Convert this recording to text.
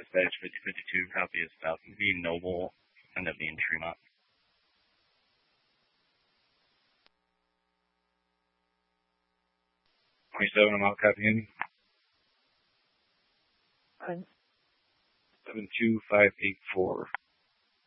Dispatch 5052, copy is Falcon V, Noble, end up being Tremont. I'm out copying. 72584.